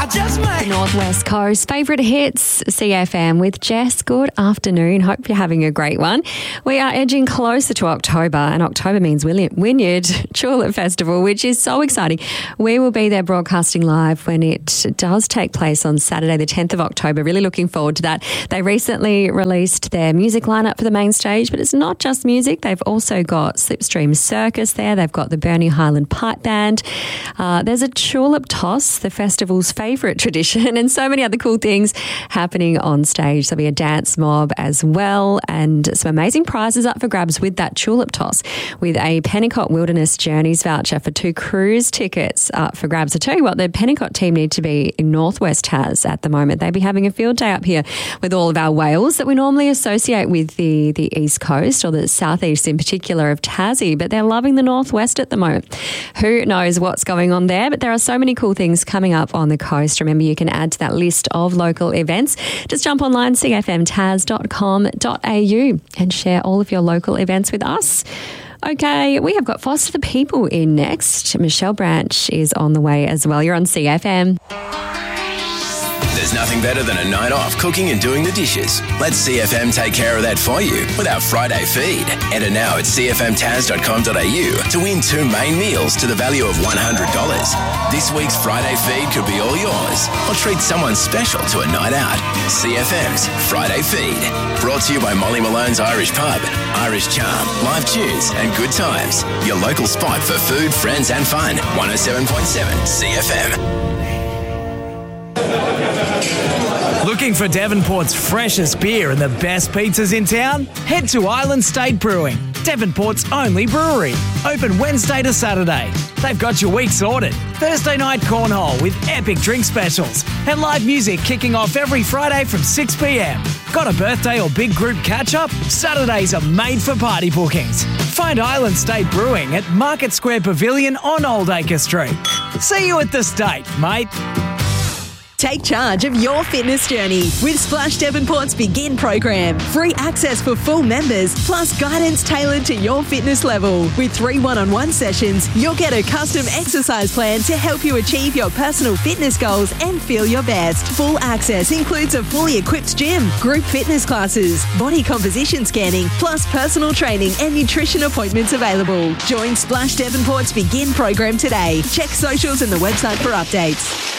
The Northwest Coast favourite hits, CFM with Jess. Good afternoon. Hope you're having a great one. We are edging closer to October, and October means Wynyard Tulip Festival, which is so exciting. We will be there broadcasting live when it does take place on Saturday, the 10th of October. Really looking forward to that. They recently released their music lineup for the main stage, but it's not just music. They've also got Slipstream Circus there. They've got the Burnie Highland Pipe Band. There's a tulip toss, the festival's favourite tradition, and so many other cool things happening on stage. There'll be a dance mob as well, and some amazing prizes up for grabs with that tulip toss, with a Pennicott Wilderness Journeys voucher for 2 cruise tickets up for grabs. I tell you what, the Pennicott team need to be in Northwest Tas at the moment. They'd be having a field day up here with all of our whales that we normally associate with the East Coast, or the Southeast in particular of Tassie, but they're loving the Northwest at the moment. Who knows what's going on there, but there are so many cool things coming up on the coast. Remember, you can add to that list of local events. Just jump online, cfmtas.com.au, and share all of your local events with us. Okay, we have got Foster the People in next. Michelle Branch is on the way as well. You're on CFM. There's nothing better than a night off cooking and doing the dishes. Let CFM take care of that for you with our Friday feed. Enter now at cfmtas.com.au to win 2 main meals to the value of $100. This week's Friday feed could be all yours, or treat someone special to a night out. CFM's Friday feed. Brought to you by Molly Malone's Irish Pub, Irish Charm, live tunes and good times. Your local spot for food, friends and fun. 107.7 CFM. Looking for Devonport's freshest beer and the best pizzas in town? Head to Island State Brewing, Devonport's only brewery. Open Wednesday to Saturday. They've got your week sorted. Thursday night cornhole with epic drink specials and live music kicking off every Friday from 6 p.m. Got a birthday or big group catch-up? Saturdays are made for party bookings. Find Island State Brewing at Market Square Pavilion on Oldacre Street. See you at the State, mate. Take charge of your fitness journey with Splash Devonport's Begin program. Free access for full members, plus guidance tailored to your fitness level. With 3 one-on-one sessions, you'll get a custom exercise plan to help you achieve your personal fitness goals and feel your best. Full access includes a fully equipped gym, group fitness classes, body composition scanning, plus personal training and nutrition appointments available. Join Splash Devonport's Begin program today. Check socials and the website for updates.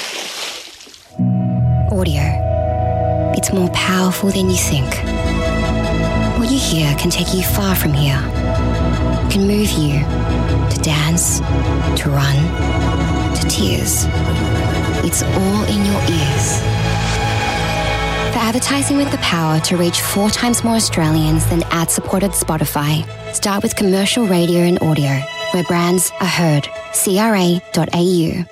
Audio. It's more powerful than you think. What you hear can take you far from here. It can move you to dance, to run, to tears. It's all in your ears. For advertising with the power to reach 4 times more Australians than ad-supported Spotify, start with commercial radio and audio, where brands are heard. CRA.au.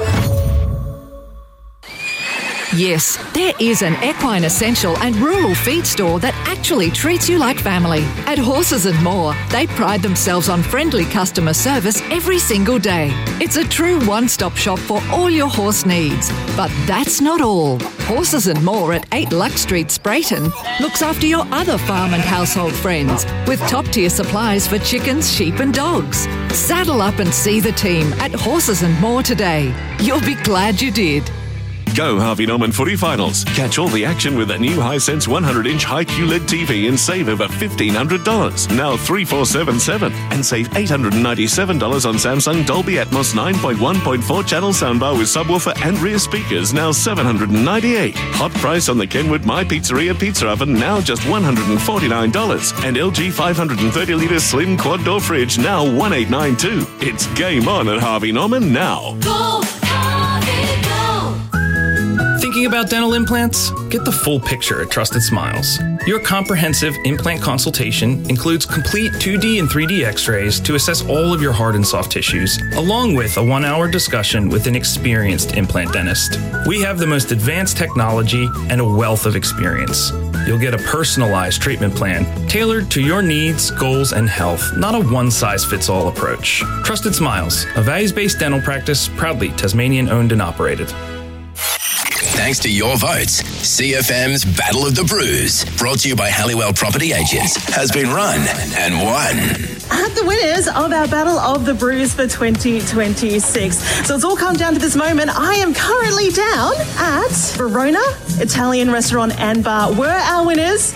Yes, there is an equine essential and rural feed store that actually treats you like family. At Horses and More, they pride themselves on friendly customer service every single day. It's a true one-stop shop for all your horse needs. But that's not all. Horses and More at 8 Lux Street, Sprayton, looks after your other farm and household friends with top-tier supplies for chickens, sheep and dogs. Saddle up and see the team at Horses and More today. You'll be glad you did. Go Harvey Norman Footy Finals. Catch all the action with a new Hisense 100-inch high QLED TV and save over $1,500. Now $3,477 and save $897 on Samsung Dolby Atmos 9.1.4 channel soundbar with subwoofer and rear speakers, now $798. Hot price on the Kenwood My Pizzeria pizza oven, now just $149. And LG 530-litre slim quad door fridge, now $1,892. It's game on at Harvey Norman now. Go Harvey, go! Thinking about dental implants? Get the full picture at Trusted Smiles. Your comprehensive implant consultation includes complete 2D and 3D x-rays to assess all of your hard and soft tissues, along with a 1-hour discussion with an experienced implant dentist. We have the most advanced technology and a wealth of experience. You'll get a personalized treatment plan tailored to your needs, goals, and health, not a one-size-fits-all approach. Trusted Smiles, a values-based dental practice proudly Tasmanian-owned and operated. Thanks to your votes, CFM's Battle of the Brews, brought to you by Halliwell Property Agents, has been run and won. At the winners of our Battle of the Brews for 2026. So it's all come down to this moment. I am currently down at Verona Italian Restaurant and Bar. Were our winners.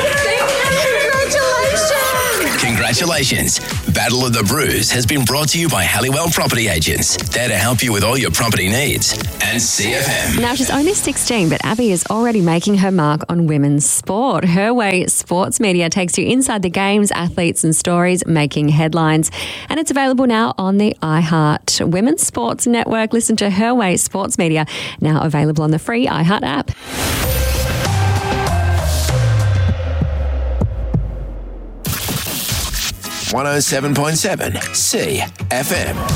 Congratulations. Battle of the Brews has been brought to you by Halliwell Property Agents, there to help you with all your property needs. And CFM. Now, she's only 16, but Abby is already making her mark on women's sport. Her Way Sports Media takes you inside the games, athletes and stories making headlines. And it's available now on the iHeart Women's Sports Network. Listen to Her Way Sports Media, now available on the free iHeart app. 107.7 CFM.